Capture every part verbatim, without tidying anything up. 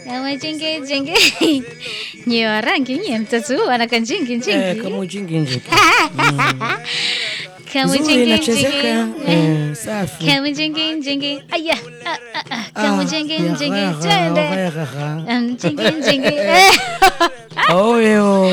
Kama jingi jingi. Nyewa rangi nye mtatu wana jingi jingi. Eh, kama jingi jingi. Kama jingi jingi. Eh, safi. Kama jingi jingi. Aya. Kama jingi jingi. Twende. Jingi jingi. Oyo.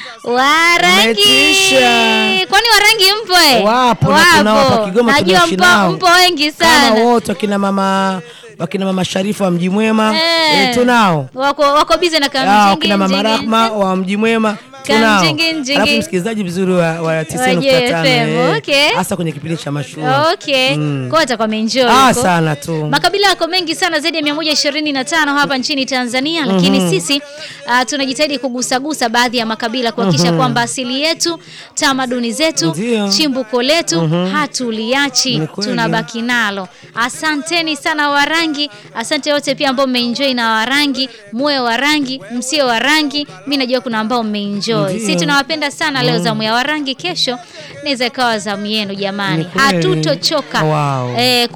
Warangi. Kwani Warangi mpo eh? Wapo na tunao hapa Kigoma tunaishi nao. Mpo wengi sana. Kama wote kina mama wakina mama Sharifa wa Mji Mwema eh, eh, tunao. Wako wako busy na kama jingi. Kina mama Rahma wa Mji Mwema tunao. Alafu msikilizaji vizuri wa, wa tisini nukta tano okay. Hasa kwenye kipindi cha mashua. Okay. Mm. Kwa atakuwa enjoy. Ah, sana tu. Makabila yako mengi sana zaidi ya mia moja ishirini na tano hapa nchini Tanzania, lakini mm-hmm. sisi uh, tunajitahidi kugusagusa baadhi ya makabila kuhakikisha mm-hmm. kwamba asili yetu, tamaduni zetu, Ndiyo. chimbuko letu mm-hmm. hatuliachi, tunabaki nalo. Asanteni sana Warangi, asante wote pia ambao mmeenjoy na Warangi, muwe Warangi, msio Warangi, mimi najua kuna ambao mmeenjoy. Sisi tunawapenda sana. Leo zamu ya Warangi, kesho inaweza ikawa zamu yenu jamani. Hatutochoka wow. eh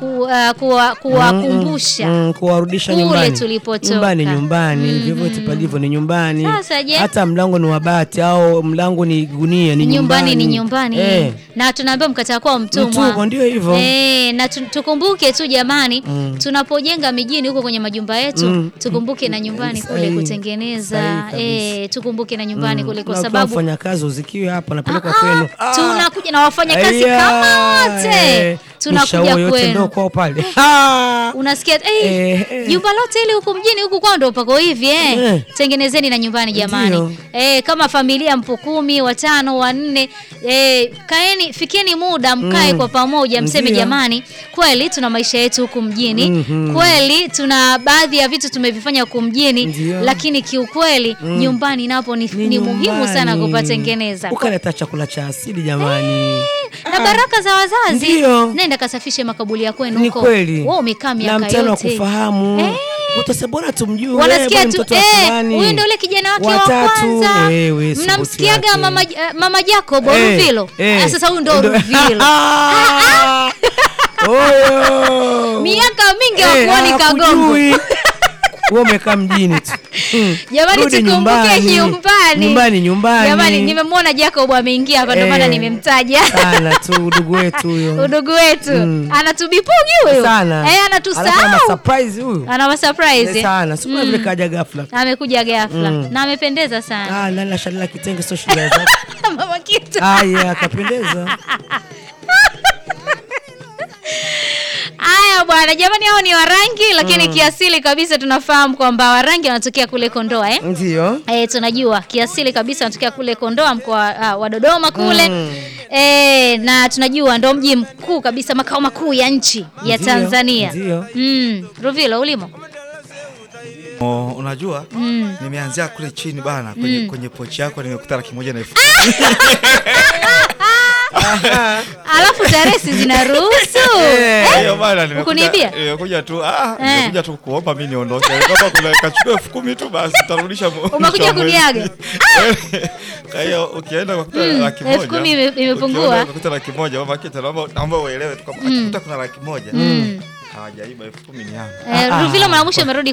kuwakumbusha, mm, mm, kuwarudisha nyumbani. Kule tulipotoka. Nyumbani nyumbani, ndivyo mm-hmm. tupalivyo ni nyumbani. Hata mlango ni wabati au mlango ni gunia ni nyumbani. Nyumbani ni nyumbani. Eh. Na tunaambia mkataa kwa mtumwa. Mtumwa ndio hivyo. Eh, na tukumbuke tu jamani, mm. tunapojenga mijini huko kwenye majumba yetu, mm. tukumbuke na nyumbani mm. kule kutengeneza. Eh, tukumbuke na nyumbani mm. kule kwa sababu wafanya kazi uzikiwe hapa napelekwa kwenu. Ah, tunakuja na wafanya kazi kama wote. Tunakuja kwenu. Ndio kwa pale. Unasikia eh jumba eh, lote ile huko mjini huko kwao ndio pako hivi eh. eh. Tengenezeni na nyumbani jamani. Ndiyo. Eh, kama familia mpo kumi, watano, wanne, eh kaeni fikieni muda mkae mm. kwa pamoja mseme Ndiyo. Jamani, kweli tuna maisha yetu huko mjini. Mm-hmm. Kweli tuna baadhi ya vitu tumevifanya huko mjini, Ndiyo. Lakini kiukweli mm. nyumbani napo ni, ni, ni muhimu sana kupatengeneza. Ukaleta chakula cha asili jamani. Eh, na baraka za wazazi. Ndiyo. Nenda kasafishe makaburi ya kwenu huko. Wewe umekaa miaka yote. Na mtano kufahamu. Eh. Utasebora tumjue wanasikia tu eh huyu ndio yule kijana wake wa kwanza. Mnamsikiaga mama uh, mama Jacob hey, Ruvilo. Hey, sasa huyu ndio Ruvilo. Oyo. Miaka mingi hakuoni Kagongo. Wewe umekaa mjini tu. Jamani tukumbuke nyumbani. Nyumbani nyumbani. Jamani nimemwona Jacob ameingia hapa ndio maana nimemtaja. Sana tu udugu wetu huyo. Udugu wetu. Mm. Anatubipugi huyo. Eh anatusahau. Ana surprise huyo. Ana surprise. Sana. Sio vile kaja ghafla. Amekuja ghafla. Mm. Na amependeza sana. Ah lala shalala kitenge sio shida zake. Mama kitu. Haya akapendeza. Aya bwana jamani hao ni Warangi lakini mm. kiasili kabisa tunafahamu kwamba Warangi wanatokea kule Kondoa eh? Ndio. Eh tunajua kiasili kabisa wanatokea kule Kondoa mkoa uh, wa Dodoma kule. Mm. Eh na tunajua ndio mji mkuu kabisa makao makuu ya nchi ya Ndiyo. Tanzania. Ndio. Mm. Ruvilo ulimo? Oh, unajua mm. nimeanzia kule chini bana kwenye mm. kwenye pochi yako nimekuta laki moja na elfu. Alafu taresi zinaruhusu. Hiyo bana nimekuja. Nimekuja tu ah nimekuja tu kuomba mimi niondoke. Kama kuna kachukua elfu kumi tu basi tarudisha. Umekuja kuniaga. Kwa hiyo ukienda kwa kuta laki moja. elfu kumi imepungua. Kwa kuta laki moja mama kitu naomba naomba uelewe tu kama kuta kuna laki moja. Hawajaiba elfu kumi ni yangu. Eh Ruvilo mara mwisho amerudi